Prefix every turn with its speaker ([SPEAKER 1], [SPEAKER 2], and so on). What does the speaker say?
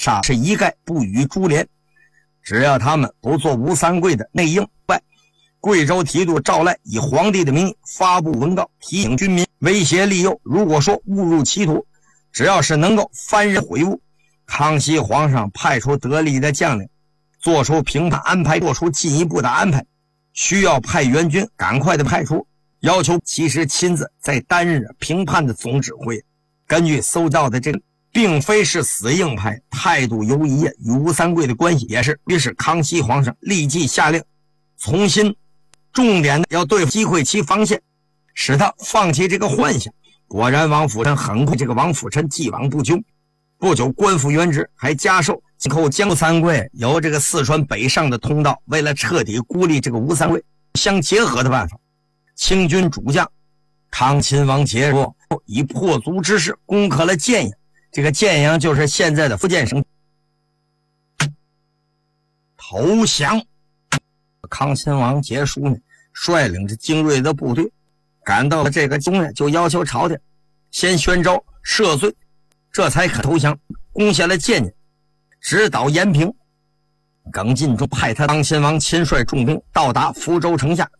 [SPEAKER 1] 杀是一概不予株连。只要他们不做吴三桂的内应外，贵州提督赵赖以皇帝的名义发布文告，提醒军民威胁利诱，如果说误入歧途，只要是能够翻人悔悟，康熙皇上派出得力的将领做出评判安排，做出进一步的安排，需要派援军赶快的派出，要求其实亲自在担任评判的总指挥。根据搜到的这个并非是死硬派，态度犹疑，与吴三桂的关系也是。于是康熙皇上立即下令重新重点的要对付击溃其防线，使他放弃这个幻想。果然王辅臣很快，这个王辅臣既往不咎，不久官复原职，还加授今后将吴三桂由这个四川北上的通道，为了彻底孤立这个吴三桂相结合的办法。清军主将康亲王杰说，以破卒之势攻克了建阳，这个建阳就是现在的福建省。投降。康亲王杰书呢，率领着精锐的部队赶到了这个中原，就要求朝廷先宣召赦罪，这才肯投降，攻下了建阳，直捣延平。耿进忠派他康亲王亲率重兵到达福州城下，